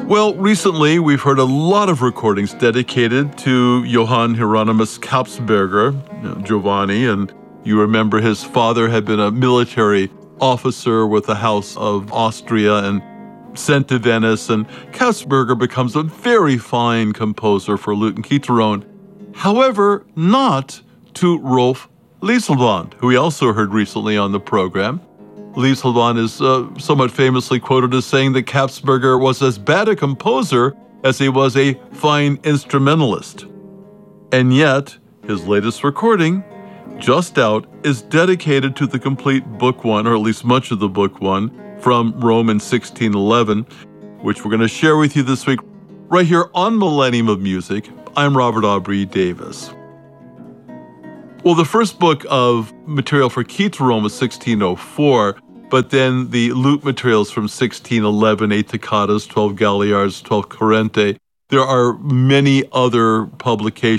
Well, recently we've heard a lot of recordings dedicated to Johann Hieronymus Kapsberger, Giovanni, and you remember his father had been a military officer with the House of Austria and sent to Venice, and Kapsberger becomes a very fine composer for lute and chitarrone. However, not to Rolf Lieselwand, who we also heard recently on the program. Lieselwand is somewhat famously quoted as saying that Kapsberger was as bad a composer as he was a fine instrumentalist. And yet, his latest recording, just out, is dedicated to the complete Book One, or at least much of the Book One, from Rome in 1611, which we're going to share with you this week, right here on Millennium of Music. I'm Robert Aubrey Davis. Well, the first book of material for chitarrone was 1604, but then the lute materials from 1611, 8 toccatas, 12 galliards, 12 currente. There are many other publications